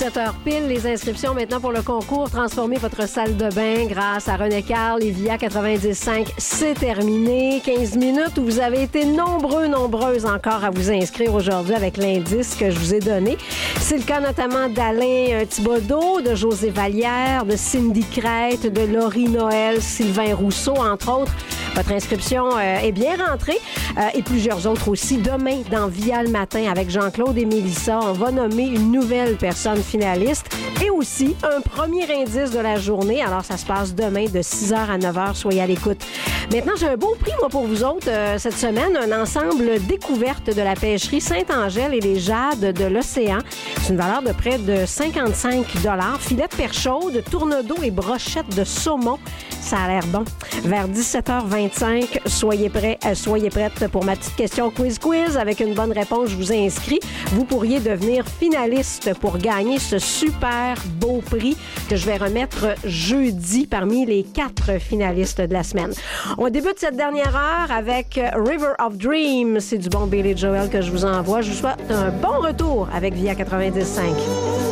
17h pile, les inscriptions maintenant pour le concours Transformer votre salle de bain grâce à René Carl et Via 90.5. C'est terminé. 15 minutes où vous avez été nombreuses encore à vous inscrire aujourd'hui avec l'indice que je vous ai donné. C'est le cas notamment d'Alain Thibodeau, de José Vallière, de Cindy Crête, de Laurie Noël, Sylvain Rousseau, entre autres. Votre inscription est bien rentrée et plusieurs autres aussi. Demain, dans Via le matin, avec Jean-Claude et Mélissa, on va nommer une nouvelle personne finaliste et aussi un premier indice de la journée. Alors, ça se passe demain de 6h à 9h. Soyez à l'écoute. Maintenant, j'ai un beau prix, moi, pour vous autres cette semaine. Un ensemble découverte de la pêcherie Saint-Angèle et les Jades de l'Océan. C'est une valeur de près de 55 $. Filet de perche chaude, tourne-d'eau et brochette de saumon. Ça a l'air bon. Vers 17h25, soyez prête pour ma petite question quiz. Avec une bonne réponse, je vous ai inscrit. Vous pourriez devenir finaliste pour gagner ce super beau prix que je vais remettre jeudi parmi les 4 finalistes de la semaine. On débute cette dernière heure avec River of Dreams. C'est du bon Billy Joel que je vous envoie. Je vous souhaite un bon retour avec Via 90.5.